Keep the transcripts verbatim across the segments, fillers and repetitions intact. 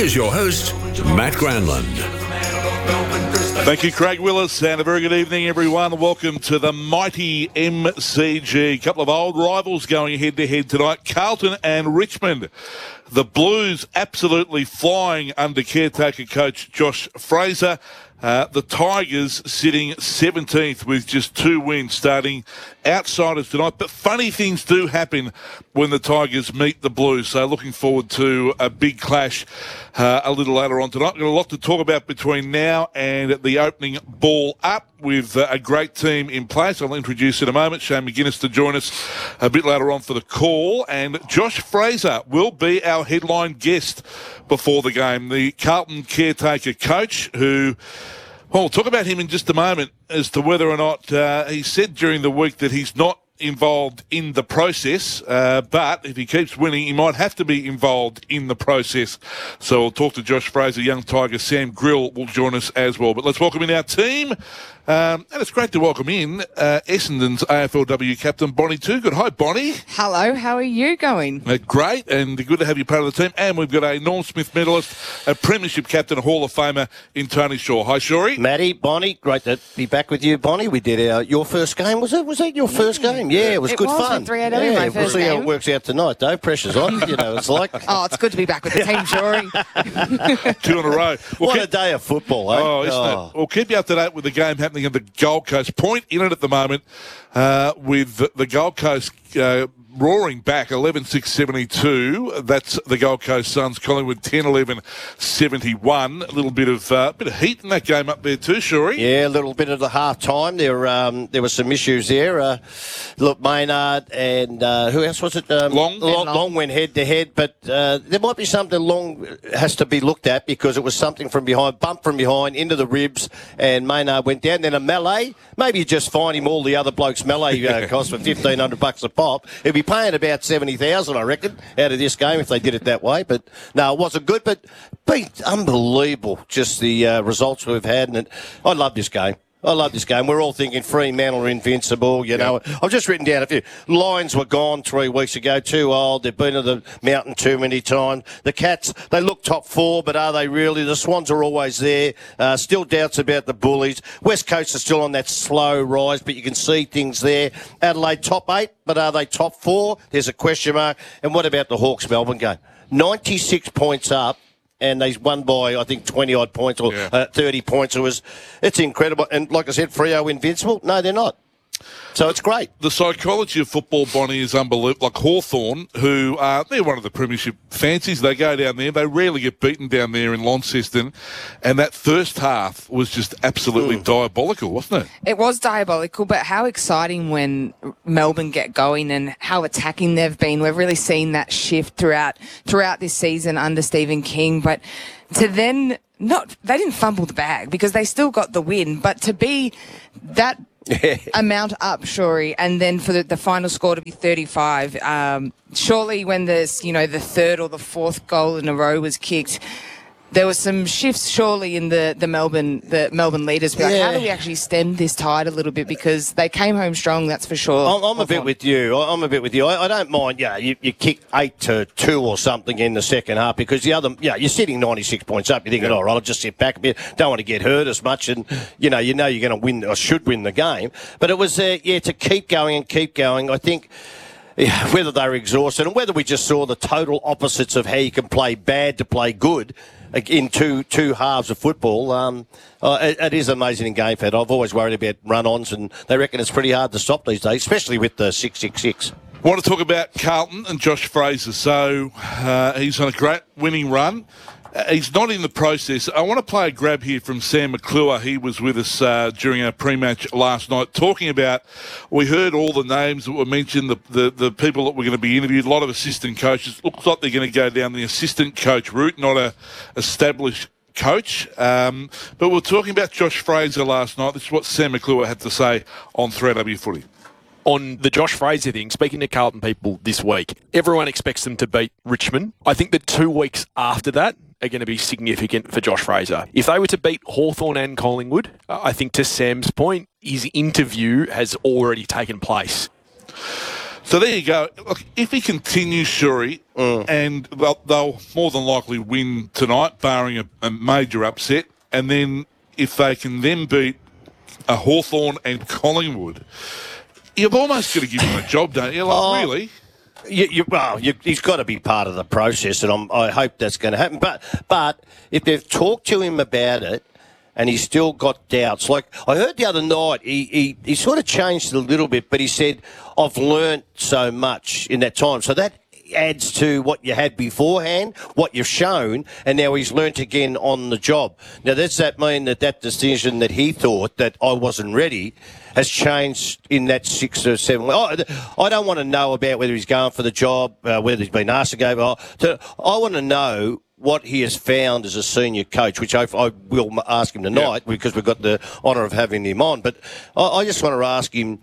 Here's your host, Matt Granlund. Thank you, Craig Willis, and a very good evening, everyone. Welcome to the mighty M C G. A couple of old rivals going head-to-head tonight, Carlton and Richmond. The Blues absolutely flying under caretaker coach Josh Fraser. Uh, the Tigers sitting seventeenth with just two wins starting outsiders tonight. But funny things do happen when the Tigers meet the Blues. So looking forward to a big clash uh, a little later on tonight. We've got a lot to talk about between now and the opening ball up with uh, a great team in place. I'll introduce in a moment Shane McGuinness to join us a bit later on for the call. And Josh Fraser will be our headline guest before the game. The Carlton caretaker coach who... Well, we'll talk about him in just a moment as to whether or not uh, he said during the week that he's not involved in the process, uh, but if he keeps winning, he might have to be involved in the process. So we'll talk to Josh Fraser. Young Tiger Sam Grill will join us as well. But let's welcome in our team. Um, and it's great to welcome in uh, Essendon's A F L W captain, Bonnie Toogood. Hi, Bonnie. Hello, how are you going? Uh, great, and good to have you part of the team. And we've got a Norm Smith medalist, a premiership captain, a Hall of Famer in Tony Shaw. Hi, Shorey. Matty, Bonnie, great to be back with you, Bonnie. We did our, your first game, was it? Was that your first game? Yeah, it was it good was fun. With three A W, yeah, my we'll first see game. how it works out tonight, though. Pressure's on, you know, it's like... Oh, it's good to be back with the team, Shorey. Two in a row. We'll what keep... a day of football, eh? Oh, isn't oh. it? We'll keep you up to date with the game happening at the Gold Coast. Point in it at the moment uh, with the, the Gold Coast uh, roaring back eleven six seventy-two. That's the Gold Coast Suns. Collingwood ten eleven seventy-one. A little bit of uh, bit of heat in that game up there too, Shorey. Yeah, a little bit of the half time. There um, there were some issues there. Uh, look, Maynard and uh, who else was it? Um, Long. Long, Long. Long went head to head, but uh, there might be something Long has to be looked at because it was something from behind, bump from behind into the ribs, and Maynard went down. Then a melee. Maybe you just fine him all the other blokes melee uh, cost for fifteen hundred bucks a pop. He'd be paying about seventy thousand, I reckon, out of this game if they did it that way. But no, it wasn't good. But been unbelievable, just the uh, results we've had, and it, I love this game. I love this game. We're all thinking Fremantle are invincible, you know. I've just written down a few. Lions were gone three weeks ago, too old. They've been to the mountain too many times. The Cats, they look top four, but are they really? The Swans are always there. Uh, still doubts about the Bullies. West Coast are still on that slow rise, but you can see things there. Adelaide top eight, but are they top four? There's a question mark. And what about the Hawks-Melbourne game? ninety-six points up. And they won by, I think, twenty-odd points or yeah. uh, thirty points. It was, it's incredible. And like I said, Freo invincible? No, they're not. So it's great. The psychology of football, Bonnie, is unbelievable. Like Hawthorn, who are, they're one of the premiership fancies. They go down there. They rarely get beaten down there in Launceston. And that first half was just absolutely mm. diabolical, wasn't it? It was diabolical, but how exciting when Melbourne get going and how attacking they've been. We've really seen that shift throughout throughout this season under Stephen King. But to then not, they didn't fumble the bag because they still got the win. But to be that amount up, Shorey, and then for the, the final score to be thirty-five. Um, surely when there's, you know, the third or the fourth goal in a row was kicked, there was some shifts surely in the, the Melbourne the Melbourne leaders. Like, Yeah. how do we actually stem this tide a little bit? Because they came home strong, that's for sure. I'm, I'm a bit with you. I'm a bit with you. I, I don't mind, yeah, you, you kick eight to two or something in the second half because the other, yeah, you're sitting ninety-six points up. You're thinking, Yeah. all right, I'll just sit back a bit. Don't want to get hurt as much. And, you know, you know you're going to win or should win the game. But it was, uh, yeah, to keep going and keep going. I think... Yeah, whether they were exhausted and whether we just saw the total opposites of how you can play bad to play good in two two halves of football. Um, uh, it, it is amazing in game fed. I've always worried about run-ons, and they reckon it's pretty hard to stop these days, especially with the six six six. I want to talk about Carlton and Josh Fraser. So uh, he's on a great winning run. Uh, he's not in the process. I want to play a grab here from Sam McClure. He was with us uh, during our pre-match last night talking about, we heard all the names that were mentioned, the, the, the people that were going to be interviewed, a lot of assistant coaches. Looks like they're going to go down the assistant coach route, not a established coach. Um, but we were talking about Josh Fraser last night. This is what Sam McClure had to say on three A W Footy. On the Josh Fraser thing, speaking to Carlton people this week, everyone expects them to beat Richmond. I think the two weeks after that are going to be significant for Josh Fraser. If they were to beat Hawthorn and Collingwood, I think to Sam's point, his interview has already taken place. So there you go. Look, if he continues, Shuri, Mm. and they'll, they'll more than likely win tonight, barring a, a major upset, and then if they can then beat a Hawthorn and Collingwood, you've almost got to give him a job, don't you? Like, Oh. really? You, you, well, you, he's got to be part of the process, and I'm, I hope that's going to happen. But but if they've talked to him about it, and he's still got doubts, like I heard the other night, he, he, he sort of changed a little bit, but he said, "I've learnt so much in that time." So that adds to what you had beforehand, what you've shown, and now he's learnt again on the job. Now, does that mean that that decision that he thought that I wasn't ready has changed in that six or seven weeks? I don't want to know about whether he's going for the job, uh, whether he's been asked to go. I want to know what he has found as a senior coach, which I, I will ask him tonight, yeah, because we've got the honour of having him on. But I, I just want to ask him,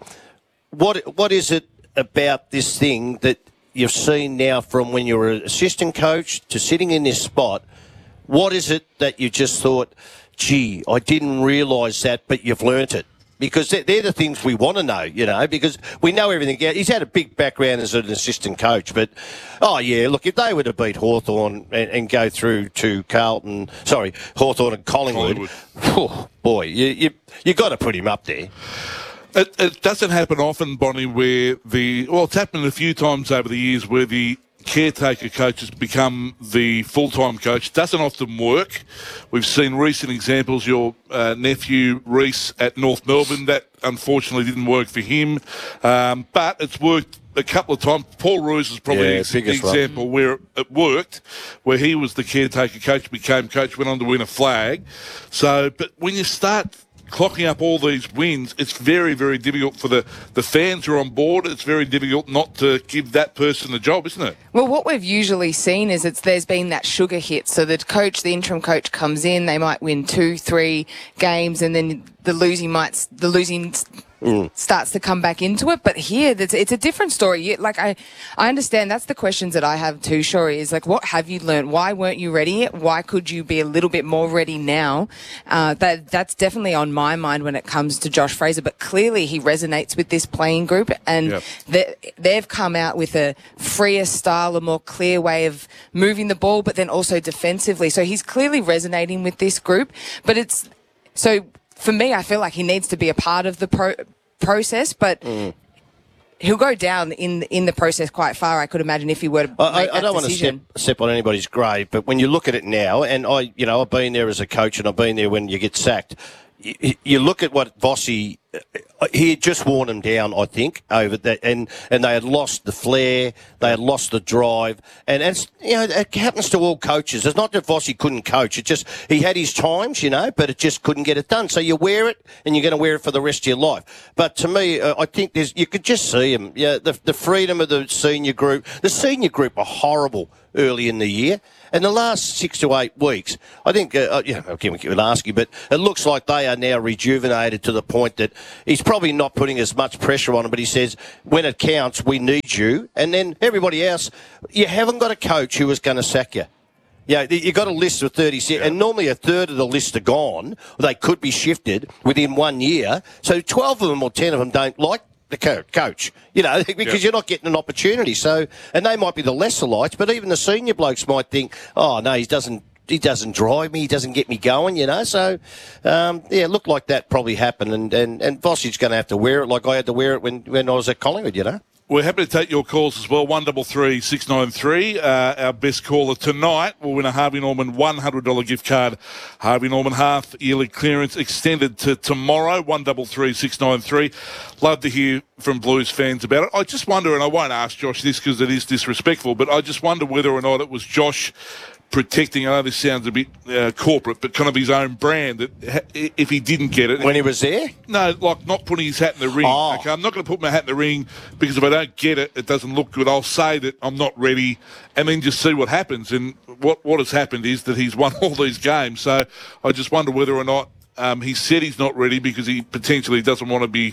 what what is it about this thing that you've seen now from when you were an assistant coach to sitting in this spot? What is it that you just thought, gee, I didn't realise that, but you've learnt it? Because they're, they're the things we want to know, you know, because we know everything. He's had a big background as an assistant coach, but, oh, yeah, look, if they were to beat Hawthorn and, and go through to Carlton, sorry, Hawthorn and Collingwood, Collingwood. Oh, boy, you you you got to put him up there. It, it doesn't happen often, Bonnie, where the... Well, it's happened a few times over the years where the caretaker coach has become the full-time coach. Doesn't often work. We've seen recent examples. Your uh, nephew, Reece, at North Melbourne, that unfortunately didn't work for him. Um, but it's worked a couple of times. Paul Roos is probably Yeah, the biggest example one. where it worked, where he was the caretaker coach, became coach, went on to win a flag. So, but when you start clocking up all these wins, it's very, very difficult for the, the fans who are on board. It's very difficult not to give that person the job, isn't it? Well, what we've usually seen is it's there's been that sugar hit. So the coach, the interim coach, comes in. They might win two, three games, and then the losing might the losing mm. starts to come back into it. But here, it's, it's a different story. You, like I, I understand that's the questions that I have too. Shuri, is like, what have you learned? Why weren't you ready? Why could you be a little bit more ready now? Uh, that that's definitely on my mind when it comes to Josh Fraser. But clearly, he resonates with this playing group, and yep. they, they've come out with a freer style, a more clear way of moving the ball, but then also defensively. So he's clearly resonating with this group. But it's so for me, I feel like he needs to be a part of the pro- process, but mm. he'll go down in in the process quite far, I could imagine, if he were to make I, that I don't want to step, step on anybody's grave, but when you look at it now, and I, you know, I've been there as a coach, and I've been there when you get sacked. You, you look at what Vossi, he had just worn them down, I think, over that, and, and they had lost the flair, they had lost the drive, and it's, you know, it happens to all coaches. It's not that Vossi couldn't coach; it just he had his times, you know, but it just couldn't get it done. So you wear it, and you're going to wear it for the rest of your life. But to me, uh, I think there's you could just see him. Yeah, the the freedom of the senior group. The senior group are horrible early in the year. And the last six to eight weeks, I think, uh, yeah, okay, we can ask you, but it looks like they are now rejuvenated to the point that he's probably not putting as much pressure on them, but he says, when it counts, we need you. And then everybody else, you haven't got a coach who is going to sack you. Yeah, you've got a list of thirty-six, yeah. And normally a third of the list are gone. They could be shifted within one year. So twelve of them or ten of them don't like the coach, you know, because yep. you're not getting an opportunity. So, and they might be the lesser lights, but even the senior blokes might think, oh, no, he doesn't he doesn't drive me, he doesn't get me going, you know. So, um, yeah, it looked like that probably happened, and, and, and Vossi's going to have to wear it like I had to wear it when, when I was at Collingwood, you know. We're happy to take your calls as well. one double three six nine three. Uh, our best caller tonight will win a Harvey Norman one hundred dollars gift card. Harvey Norman half yearly clearance extended to tomorrow. one double three six nine three. Love to hear from Blues fans about it. I just wonder, and I won't ask Josh this because it is disrespectful, but I just wonder whether or not it was Josh protecting, I know this sounds a bit uh, corporate, but kind of his own brand, that if he didn't get it... When he was there? No, like not putting his hat in the ring. Oh. Okay, I'm not going to put my hat in the ring because if I don't get it, it doesn't look good. I'll say that I'm not ready and then just see what happens. And what, what has happened is that he's won all these games. So I just wonder whether or not um, he said he's not ready because he potentially doesn't want to be...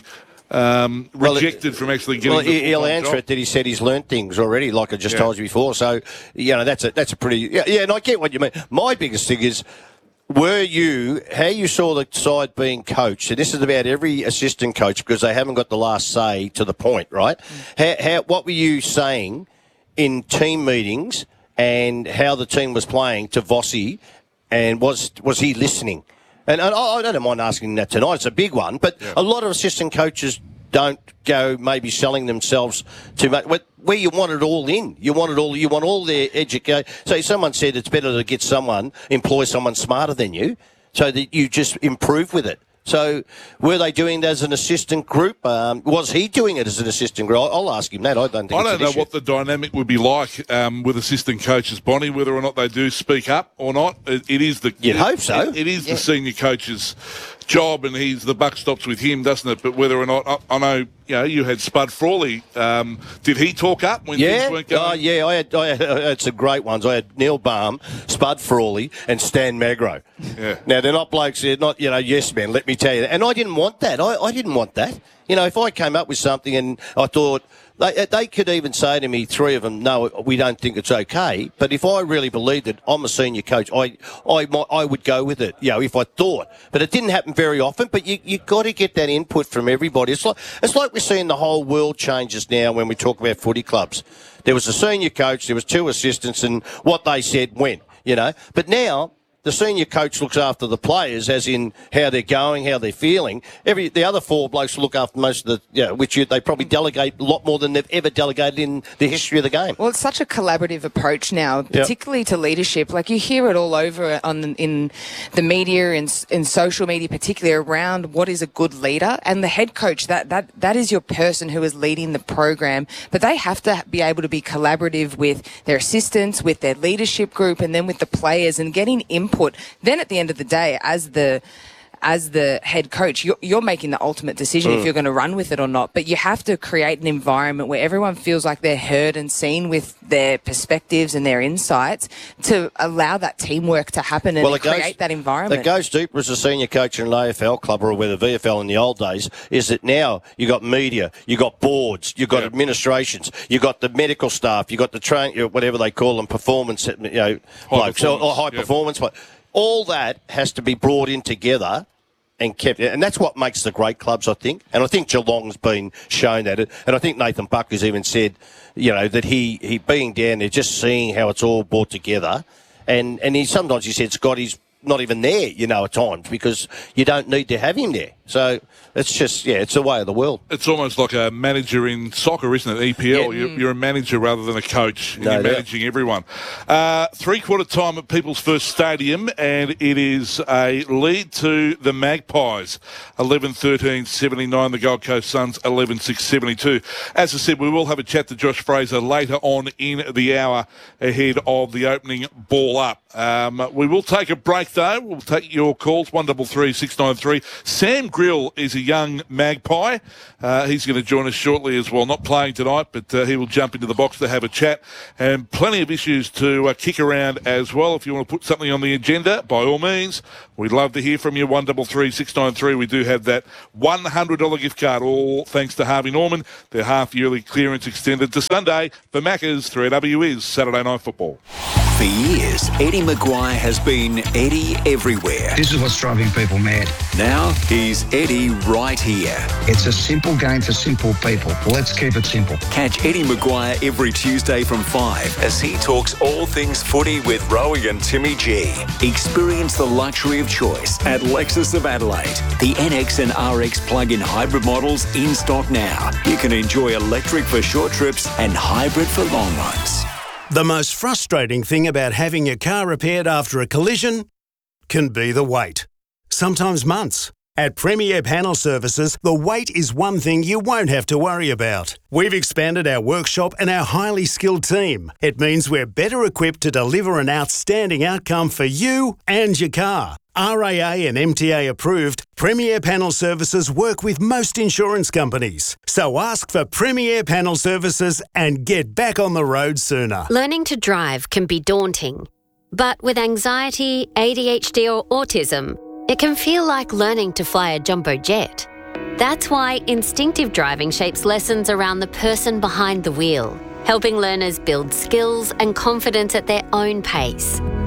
Um, rejected well, from actually getting. Well, the he'll answer job. it that he said he's learnt things already, like I just yeah. told you before. So, you know, that's a that's a pretty yeah, yeah. And I get what you mean. My biggest thing is were you, how you saw the side being coached, and this is about every assistant coach because they haven't got the last say to the point, right? Mm. How, how, what were you saying in team meetings and how the team was playing to Vossi, and was was he listening? And, and I, I don't mind asking that tonight. It's a big one, but yeah. a lot of assistant coaches don't go maybe selling themselves too much. Where you want it all in, you want it all. You want all their education. So someone said it's better to get someone, employ someone smarter than you, so that you just improve with it. So were they doing that as an assistant group? Um, was he doing it as an assistant group? I'll, I'll ask him that. I don't think. I don't it's know issue. what the dynamic would be like um, with assistant coaches, Bonnie. Whether or not they do speak up or not, it, it is the. You'd it, hope so. It, it is yeah. the senior coach's job, and he's the buck stops with him, doesn't it? But whether or not I, I know, you know, you had Spud Frawley. Um, did he talk up when yeah. things weren't going? Oh, yeah. I had, I had, I had some great ones. I had Neil Baum, Spud Frawley, and Stan Magro. Yeah. Now they're not blokes. They're not, you know, yes men. Let me tell you that. And I didn't want that. I, I didn't want that. You know, if I came up with something and I thought. They, they could even say to me, three of them, no, we don't think it's okay. But if I really believed that I'm a senior coach, I I might, I would go with it, you know, if I thought. But it didn't happen very often. But you you got to get that input from everybody. It's like it's like we're seeing the whole world changes now when we talk about footy clubs. There was a senior coach, there was two assistants, and what they said went, you know. But now the senior coach looks after the players, as in how they're going, how they're feeling. Every the other four blokes look after most of the, you know, which you, they probably delegate a lot more than they've ever delegated in the history of the game. Well, it's such a collaborative approach now, particularly yep. to leadership. Like you hear it all over on in the media and in social media, particularly around what is a good leader. And the head coach, that that that is your person who is leading the program. But they have to be able to be collaborative with their assistants, with their leadership group, and then with the players, and getting input. Then at the end of the day, as the as the head coach, you're, you're making the ultimate decision mm. if you're going to run with it or not. But you have to create an environment where everyone feels like they're heard and seen with their perspectives and their insights to allow that teamwork to happen and well, create goes, that environment. It goes deeper as a senior coach in an A F L club or with a V F L in the old days, is that now you got media, you got boards, you got yeah. administrations, you got the medical staff, you got the train, whatever they call them, performance, you know, high blokes, performance. or high yeah. performance. All that has to be brought in together and kept, and that's what makes the great clubs, I think. And I think Geelong's been shown that. And I think Nathan Buckley's even said, you know, that he, he being down there, just seeing how it's all brought together. And and he sometimes he said Scotty's not even there, you know, at times, because you don't need to have him there. So it's just, yeah, it's the way of the world. It's almost like a manager in soccer, isn't it? E P L. Yeah. You're, you're a manager rather than a coach. And no, you're managing no. everyone. Uh, three-quarter time at People's First Stadium, and it is a lead to the Magpies, eleven thirteen seventy-nine. The Gold Coast Suns, eleven six seventy-two. As I said, we will have a chat to Josh Fraser later on in the hour ahead of the opening ball up. Um, we will take a break, though. We'll take your calls, one double three six nine three. Sam Grill is a young Magpie. Uh, he's going to join us shortly as well. Not playing tonight, but uh, he will jump into the box to have a chat. And plenty of issues to uh, kick around as well. If you want to put something on the agenda, by all means, we'd love to hear from you. one double three six nine three. We do have that one hundred dollars gift card, all thanks to Harvey Norman. Their half-yearly clearance extended to Sunday for Maccas. three W is Saturday Night Football. For years, Eddie Maguire has been Eddie everywhere. This is what's driving people mad. Now he's Eddie right here. It's a simple game for simple people. Let's keep it simple. Catch Eddie Maguire every Tuesday from five as he talks all things footy with Rowie and Timmy G. Experience the luxury of choice at Lexus of Adelaide. The N X and R X plug-in hybrid models in stock now. You can enjoy electric for short trips and hybrid for long ones. The most frustrating thing about having your car repaired after a collision can be the wait. Sometimes months. At Premier Panel Services, the wait is one thing you won't have to worry about. We've expanded our workshop and our highly skilled team. It means we're better equipped to deliver an outstanding outcome for you and your car. R A A and M T A approved, Premier Panel Services work with most insurance companies. So ask for Premier Panel Services and get back on the road sooner. Learning to drive can be daunting. But with anxiety, A D H D or autism, it can feel like learning to fly a jumbo jet. That's why instinctive driving shapes lessons around the person behind the wheel, helping learners build skills and confidence at their own pace.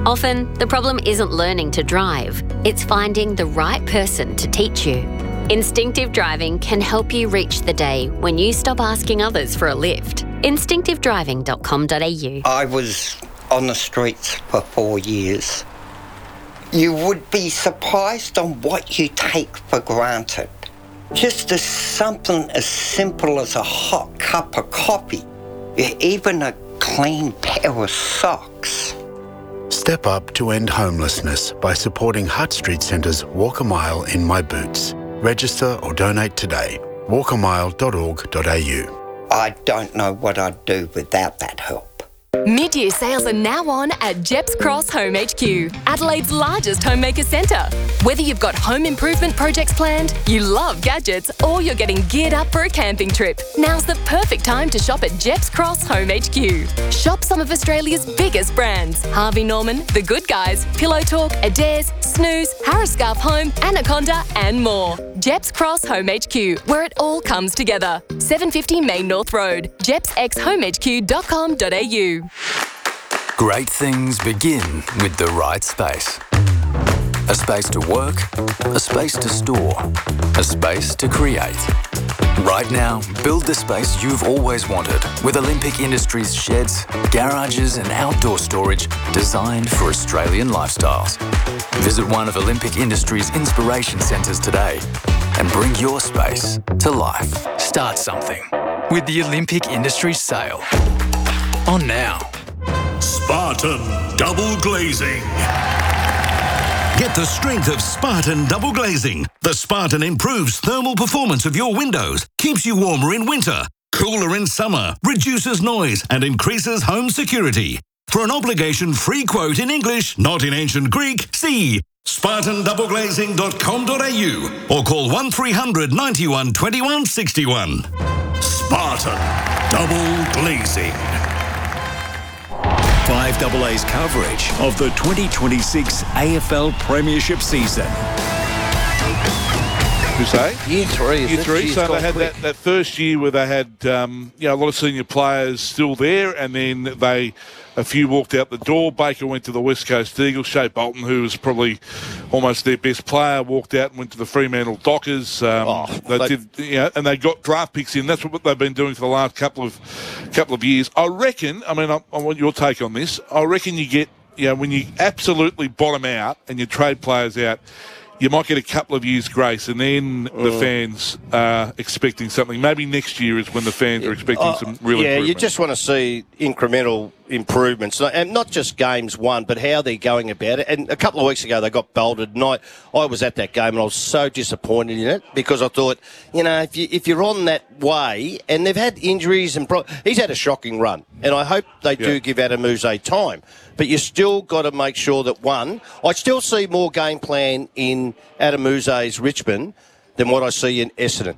Often, the problem isn't learning to drive, it's finding the right person to teach you. Instinctive driving can help you reach the day when you stop asking others for a lift. instinctive driving dot com dot a u. I was on the streets for four years. You would be surprised on what you take for granted. Just as something as simple as a hot cup of coffee, even a clean pair of socks. Step up to end homelessness by supporting Hutt Street Centre's Walk a Mile in My Boots. Register or donate today. walk a mile dot org dot a u. I don't know what I'd do without that help. Mid-year sales are now on at Jeps Cross Home H Q, Adelaide's largest homemaker centre. Whether you've got home improvement projects planned, you love gadgets, or you're getting geared up for a camping trip, now's the perfect time to shop at Jeps Cross Home H Q. Shop some of Australia's biggest brands: Harvey Norman, The Good Guys, Pillow Talk, Adairs, Snooze, Harris Scarf Home, Anaconda, and more. Jeps Cross Home H Q, where it all comes together. seven fifty Main North Road, jeps x home h q dot com dot a u. Great things begin with the right space. A space to work, a space to store, a space to create. Right now, build the space you've always wanted with Olympic Industries sheds, garages and outdoor storage designed for Australian lifestyles. Visit one of Olympic Industries' inspiration centres today and bring your space to life. Start something with the Olympic Industries sale. On now. Spartan Double Glazing. Get the strength of Spartan Double Glazing. The Spartan improves thermal performance of your windows, keeps you warmer in winter, cooler in summer, reduces noise and increases home security. For an obligation-free quote in English, not in ancient Greek, see spartan double glazing dot com dot a u or call one three hundred ninety-one twenty-one sixty-one. Spartan Double Glazing. five A A's coverage of the twenty twenty-six A F L Premiership season. You say? Year three, isn't Year it? three. Year's So they gone had quick. that, that first year where they had um, you know, a lot of senior players still there, and then they a few walked out the door. Baker went to the West Coast Eagles. Shea Bolton, who was probably almost their best player, walked out and went to the Fremantle Dockers. Um, Oh, they, they- did, you know, and they got draft picks in. That's what they've been doing for the last couple of couple of years. I reckon. I mean, I, I want your take on this. I reckon you get, you know, when you absolutely bottom out and you trade players out, you might get a couple of years' grace, and then the Mm. fans are expecting something. Maybe next year is when the fans are expecting Uh, some real yeah, improvement. you just want to see incremental improvements, and not just games won, but how they're going about it. And a couple of weeks ago, they got belted, and I, I was at that game, and I was so disappointed in it because I thought, you know, if you if you're on that way, and they've had injuries and pro- he's had a shocking run, and I hope they do Yeah. give Adamuse time. But you still got to make sure that, one, I still see more game plan in Adamuse's Richmond than what I see in Essendon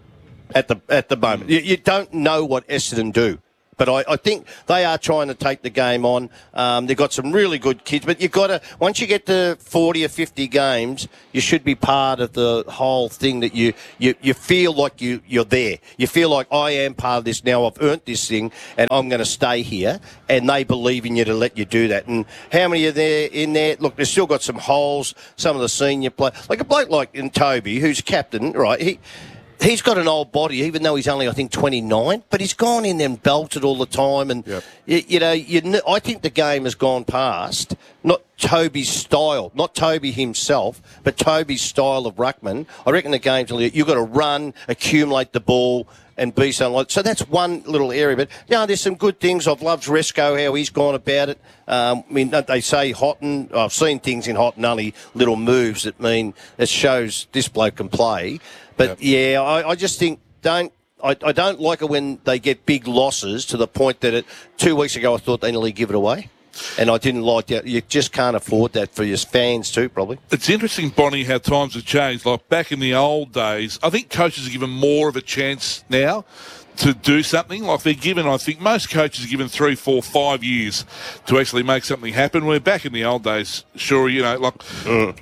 at the at the moment. You, you don't know what Essendon do. But I, I think they are trying to take the game on. Um, they've got some really good kids. But you've got to, once you get to forty or fifty games, you should be part of the whole thing that you, you, you feel like you, you're there. You feel like I am part of this now. I've earned this thing and I'm going to stay here. And they believe in you to let you do that. And how many are there in there? Look, they've still got some holes. Some of the senior players, like a bloke like in Toby, who's captain, right? He. He's got an old body, even though he's only, I think, twenty-nine. But he's gone in there and belted all the time. And, Yep. you, you know, you, kn- I think the game has gone past, not Toby's style, not Toby himself, but Toby's style of ruckman. I reckon the game's, you've got to run, accumulate the ball, and be something like. So that's one little area. But, you know, there's some good things. I've loved Resco, how he's gone about it. Um, I mean, they say Houghton. I've seen things in Houghton, only little moves that mean it shows this bloke can play. But, yeah, I, I just think don't I, I don't like it when they get big losses to the point that it, two weeks ago I thought they nearly give it away. And I didn't like that. You just can't afford that for your fans too, probably. It's interesting, Bonnie, how times have changed. Like back in the old days, I think coaches are given more of a chance now to do something. Like they're given, I think most coaches are given three, four, five years to actually make something happen. Where back in the old days, sure, you know, like... Mm.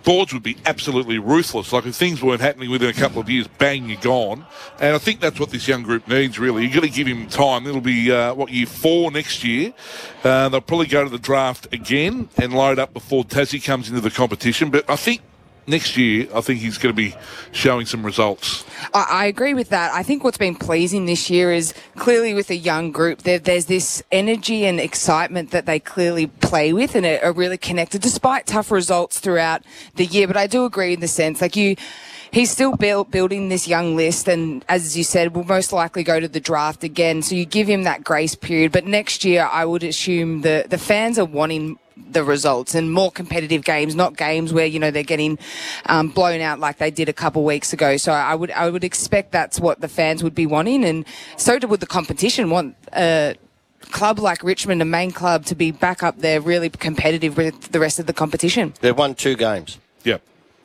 boards would be absolutely ruthless. Like if things weren't happening within a couple of years, bang, you're gone. And I think that's what this young group needs, really. You've got to give him time. It'll be, uh, what, year four next year. Uh, they'll probably go to the draft again and load up before Tassie comes into the competition. But I think next year, I think he's going to be showing some results. I, I agree with that. I think what's been pleasing this year is clearly with a young group, there, there's this energy and excitement that they clearly play with and are, are really connected despite tough results throughout the year. But I do agree in the sense, like you... He's still build, building this young list, and as you said, will most likely go to the draft again. So you give him that grace period. But next year, I would assume the, the fans are wanting the results and more competitive games, not games where, you know, they're getting um, blown out like they did a couple weeks ago. So I would I would expect that's what the fans would be wanting, and so would the competition want a club like Richmond, a main club, to be back up there, really competitive with the rest of the competition. They've won two games. Yep.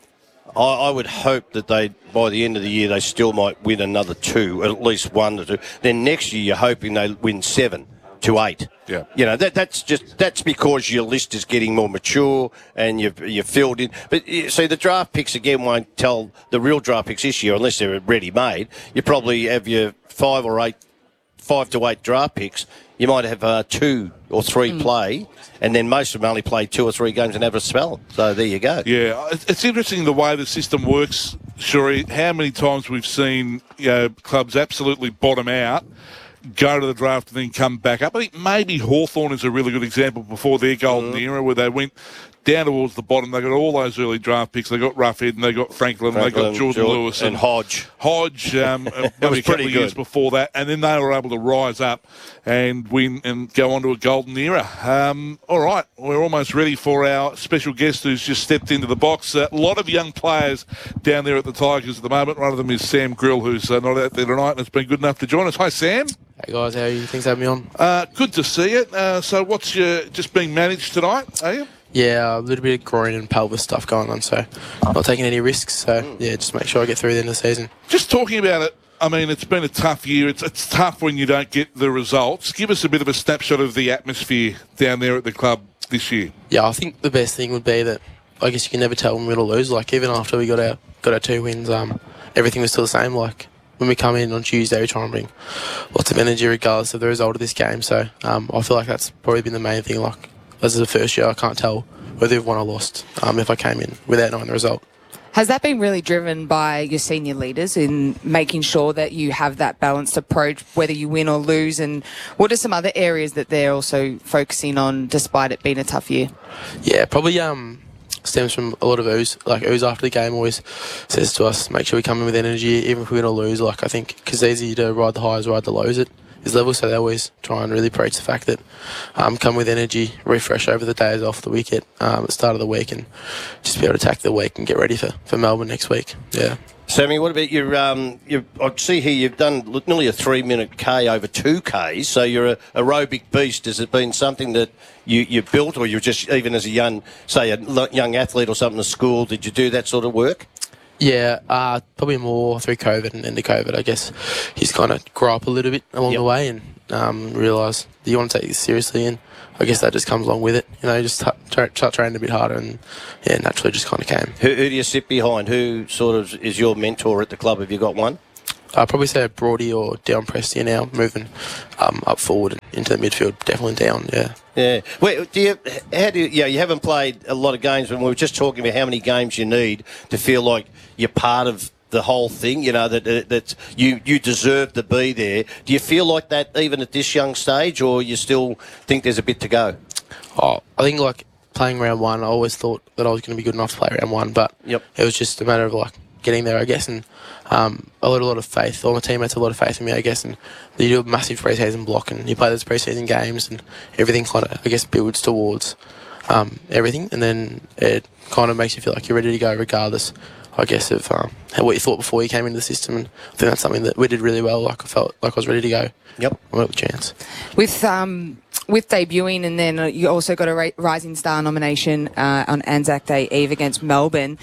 I, I would hope that they, by the end of the year, they still might win another two, at least one or two. Then next year, you're hoping they win seven to eight. Yeah. You know, that that's just that's because your list is getting more mature and you've you're filled in. But you see, the draft picks again won't tell the real draft picks this year unless they're ready made. You probably have your five or eight, five to eight draft picks. You might have uh, two or three mm. play, and then most of them only play two or three games and have a spell. So there you go. Yeah, it's interesting the way the system works, Shuri. How many times we've seen, you know, clubs absolutely bottom out, go to the draft and then come back up. I think maybe Hawthorn is a really good example before their golden mm. era where they went down towards the bottom. They got all those early draft picks. They got Roughhead and they got Franklin, Franklin they got Jordan Jordan, Lewis and, and Hodge. Hodge, um, maybe a couple of years before that. And then they were able to rise up and win and go on to a golden era. Um, all right, we're almost ready for our special guest who's just stepped into the box. Uh, a lot of young players down there at the Tigers at the moment. One of them is Sam Grill, who's uh, not out there tonight and has been good enough to join us. Hi, Sam. Hey guys, how are you? Thanks for having me on. Uh, good to see it. Uh, so what's your just being managed tonight, are you? Yeah, a little bit of groin and pelvis stuff going on, so not taking any risks. So, yeah, just make sure I get through the end of the season. Just talking about it, I mean, it's been a tough year. It's it's tough when you don't get the results. Give us a bit of a snapshot of the atmosphere down there at the club this year. Yeah, I think the best thing would be that I guess you can never tell when we're going to lose. Like, even after we got our, got our two wins, um, everything was still the same. Like, when we come in on Tuesday, we try and bring lots of energy regardless of the result of this game. So um, I feel like that's probably been the main thing. Like, as the first year, I can't tell whether we've won or lost um, if I came in without knowing the result. Has that been really driven by your senior leaders in making sure that you have that balanced approach, whether you win or lose? And what are some other areas that they're also focusing on despite it being a tough year? Yeah, probably um, stems from a lot of ooze. Like, ooze after the game always says to us, make sure we come in with energy, even if we're going to lose. Like, I think because it's easy to ride the highs, ride the lows at his level, so they always try and really preach the fact that um, come with energy, refresh over the days off the wicket um, at the start of the week, and just be able to attack the week and get ready for, for Melbourne next week. Yeah. Sammy, what about your, um, your... I see here you've done nearly a three-minute K over two Ks, so you're a aerobic beast. Has it been something that you, you built, or you just, even as a young, say, a young athlete or something at school, did you do that sort of work? Yeah, uh, probably more through COVID and into COVID, I guess. He's kind of grew up a little bit along yep. the way and um, realised that you want to take this seriously, and I guess that just comes along with it. You know, just start tra- tra- training a bit harder, and yeah, naturally just kind of came. Who, who do you sit behind? Who sort of is your mentor at the club? Have you got one? I'd probably say Brody or Dion Prestia now, moving um, up forward into the midfield, definitely down, yeah. Yeah. Wait, do you, how do you, yeah, you haven't played a lot of games, when we were just talking about how many games you need to feel like you're part of the whole thing, you know, that that you, you deserve to be there. Do you feel like that even at this young stage, or you still think there's a bit to go? Oh, I think, like, playing round one, I always thought that I was going to be good enough to play round one, but yep. it was just a matter of, like, getting there, I guess, and um, I had a lot of faith. All my teammates had a lot of faith in me, I guess, and you do a massive pre-season block, and you play those pre-season games, and everything kind of, I guess, builds towards um, everything, and then it kind of makes you feel like you're ready to go regardless, I guess, of um, what you thought before you came into the system, and I think that's something that we did really well. Like, I felt like I was ready to go. Yep. I got the chance. With um, with debuting, and then you also got a Rising Star nomination uh, on Anzac Day Eve against Melbourne.